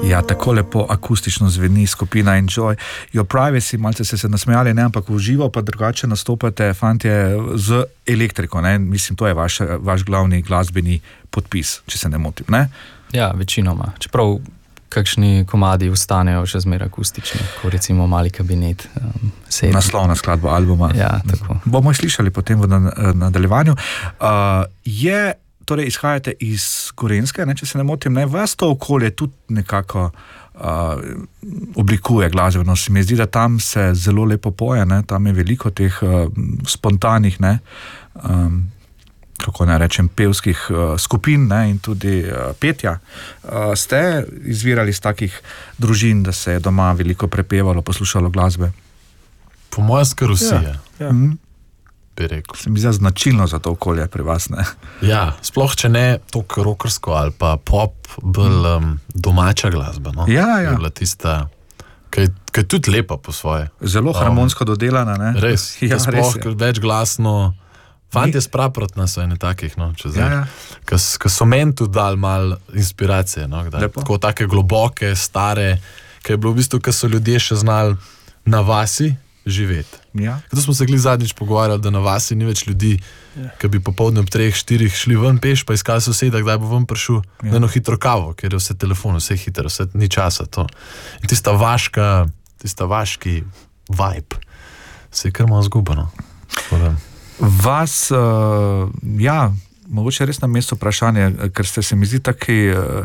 Ja, tako lepo akustično zveni skupina Enjoy Your Privacy, malce ste se nasmejali, ne, ampak v živo pa drugače nastopate, fantje, z elektriko, ne, mislim, to je vaš glavni glasbeni podpis, če se ne motim, ne? Ja, večinoma, čeprav kakšni komadi ostanejo še zmeraj akustični, kot recimo Mali kabinet. Naslovna skladba albuma. Ja, tako. Bomo slišali potem v nadaljevanju. Torej, izhajate iz Gorenjske, ne, če se ne motim, ne, vas to okolje tudi nekako oblikuje glasbeno. Se mi zdi, da tam se zelo lepo poje, ne, tam je veliko teh spontanih, ne, kako naj rečem, pevskih skupin, ne, in tudi petja. Ste izvirali iz takih družin, da se je doma veliko prepevalo, poslušalo glasbe? Po mojem skar vsi je. Ja. Bi rekel. Se mi zdi značilno za to okolje pri vas, ne? Ja, sploh če ne toliko rockersko ali pa pop, bolj domača glasba, no? Ja. Je bila tista, ki je tudi lepa po svoje. Zelo harmonsko dodelana, ne? Res, ja, sploh res je. več glasno. Fantje spraprotna so ene takih, no, če zdaj. Ja. Ki so meni tudi dali malo inspiracije, no, tako take globoke, stare, ki je bilo v bistvu, ki so ljudje še znali na vasi živeti. Ja. Zato smo se zadnjič pogovarjali, da na vasi ni več ljudi, ki bi popoldne ob 3-4 šli ven peš, pa iskali soseda, kdaj bo ven prišel na eno hitro kavo, ker je vse telefon, vse hitro, vse ni časa to. In tista vaški vibe se je kar malo zgubano. Vas, ja, mogoče res na mesto vprašanje, ker ste se mi zdi taki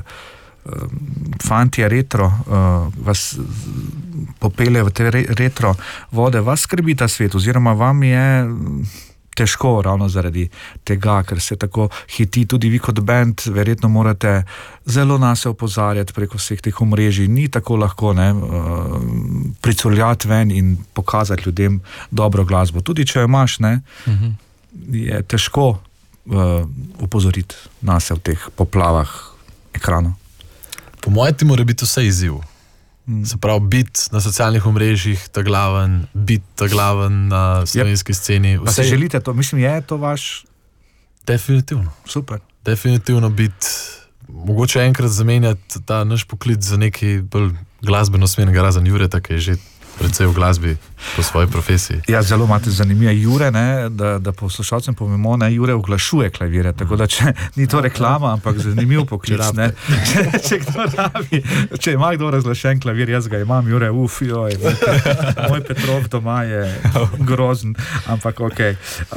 fantje retro, vas popelje v te retro vode, vas skrbi ta svet, oziroma vam je težko ravno zaradi tega, ker se tako hiti, tudi vi kot band verjetno morate zelo nase opozarjati preko vseh teh omrežij, ni tako lahko, ne, pricurljati ven in pokazati ljudem dobro glasbo, tudi če jo imaš, ne, je težko opozoriti nase v teh poplavah ekranov. Po mojem ti mora biti vse izziv. Se pravi, biti na socialnih omrežjih ta glaven, biti ta glaven na slovenski sceni. Pa se želite to? Mislim, je to vaš? Definitivno. Super. Definitivno biti, mogoče enkrat zamenjati ta naš poklic za neki bolj glasbeno smenega, razen Jureta, ki je že predvsej v glasbi po svoji profesiji. Ja, zelo imate zanimive Jure, ne, da poslušalcem povemo, ne, Jure oglašuje klavire, tako da če ni to reklama, ampak zanimiv poklic, ne. Če kdo rabi, če ima kdo razglašen klavir, jaz ga imam, Jure, joj, moj Petrov doma je grozen, ampak okej.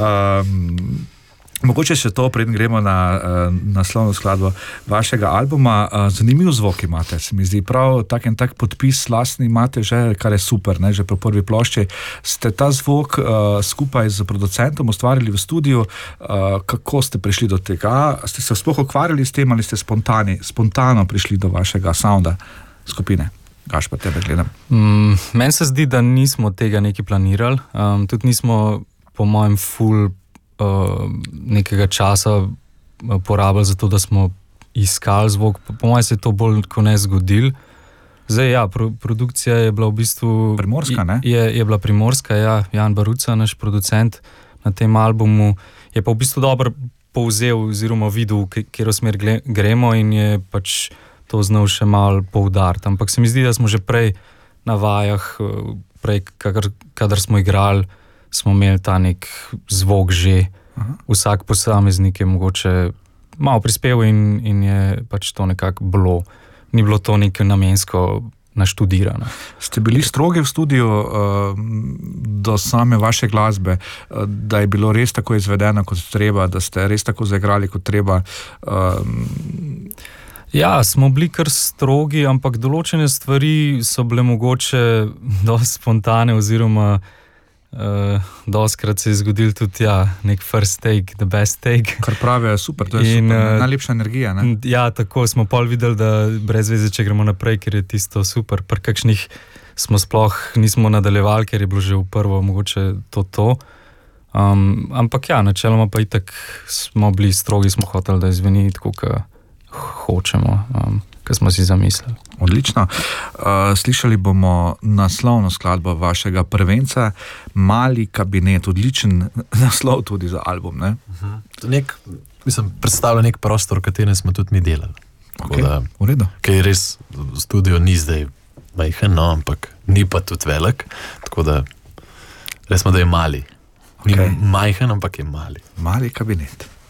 Mogoče še to, preden gremo na naslovno skladbo vašega albuma. Zanimiv zvok imate, se mi zdi. Prav tak podpis lastni imate že, kar je super, ne, že po prvi plošči. Ste ta zvok skupaj z producentom ustvarili v studiu. Kako ste prišli do tega? Ste se sploh ukvarjali s tem ali ste spontano prišli do vašega sounda skupine? Gašper, tebe gledam. Meni se zdi, da nismo tega nekaj planirali. Tudi nismo, po mojem, nekega časa porabili za to, da smo iskali zvok. Po mojem se je to bolj kot ne zgodil. Zdaj, ja, produkcija je bila v bistvu... Primorska, ne? Je bila primorska, ja. Jan Baruca, naš producent na tem albumu, je pa v bistvu dobro povzel oziroma videl, kjer smer gremo in je pač to znal še malo poudariti. Ampak se mi zdi, da smo že prej na vajah, prej, kadar smo igrali, smo imeli ta nek zvok že. Vsak posameznik je mogoče malo prispeval in je pač to nekako bilo. Ni bilo to nekaj namensko naštudirano. Ste bili strogi v studiu do same vaše glasbe, da je bilo res tako izvedeno kot treba, da ste res tako zaigrali kot treba? Ja, smo bili kar strogi, ampak določene stvari so bile mogoče dosti spontane oziroma dostikrat se je zgodil tudi, ja, nek first take, the best take. Kar pravi, super, to je super, najlepša energija, ne? Ja, tako smo pol videli, da brez veze, če gremo naprej, ker je tisto super. Pri kakšnih smo sploh nismo nadaljevali, ker je bilo že v prvo mogoče to. Ampak ja, načeloma pa itak smo bili strogi, smo hoteli, da izveni tako, kot hočemo, kot smo si zamislili. Odlično. Slišali bomo naslovno skladbo vašega prvenca, Mali kabinet, odličen naslov tudi za album, ne? Predstavlja nek prostor, v katerem smo tudi mi delali. Okay, v redu. Ker je res studio ni zdaj majhen, no, ampak ni pa tudi velik, tako da res smo, da je mali. Ni majhen, ampak je mali. Mali kabinet.